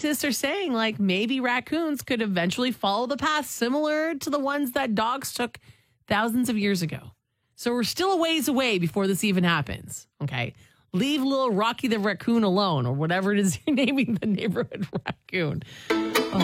scientists are saying, like, maybe raccoons could eventually follow the path similar to the ones that dogs took thousands of years ago. So we're still a ways away before this even happens. Okay. Leave little Rocky the raccoon alone, or whatever it is you're naming the neighborhood raccoon.